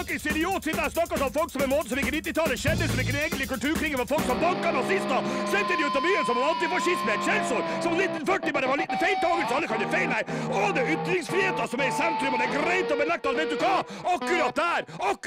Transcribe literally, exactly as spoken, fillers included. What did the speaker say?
fuckings idiot sitter og snakker som folk som en måte som ikke nitti-tallet skjedde, som ikke den egentlige kulturkrigen var folk som banka nazister, sendte de ut av byen som antifascisme, et skjellsord, som nitten førti bare var en liten feiltagelse, alle kan det feil her. Og det er ytringsfriheten som er i sentrum, og det er greit å benekte alt, vet du hva? Akkurat der! Akkurat